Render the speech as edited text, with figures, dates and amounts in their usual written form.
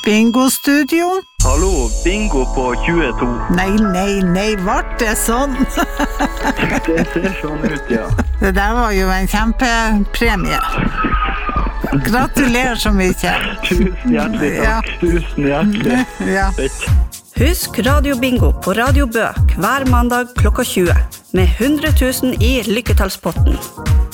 Bingo-studio? Hallo, bingo på 22. Nei, ble det sånn? Det ser sånn ut, ja. Det der var jo en kjempepremie. Gratulerer så mye. Tusen hjertelig takk. Ja. Tusen hjertelig. Ja. Husk Radio Bingo på Radio Bø hver mandag klokka 20 med 100 000 i lykketallspotten.